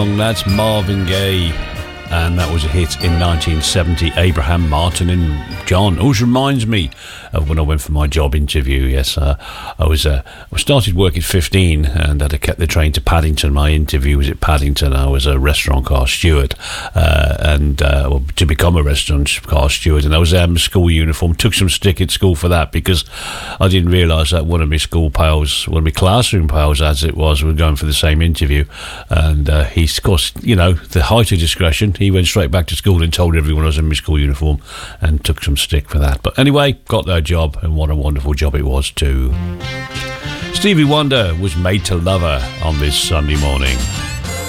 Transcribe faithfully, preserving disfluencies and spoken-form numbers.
That's Marvin Gaye, and that was a hit in nineteen seventy. Abraham, Martin and John. Always reminds me of when I went for my job interview. Yes, uh, I was uh, I started work at fifteen and had to get the train to Paddington. My interview was at Paddington. I was a restaurant car steward, uh, and uh, well, to become a restaurant car steward, and I was um, school uniform. Took some stick at school for that because I didn't realise that one of my school pals, one of my classroom pals, as it was, were going for the same interview, and uh, he's, of course, you know, the height of discretion. He went straight back to school and told everyone I was in my school uniform, and took some stick for that. But anyway, got that job, and what a wonderful job it was too. Stevie Wonder was made to love her on this Sunday morning.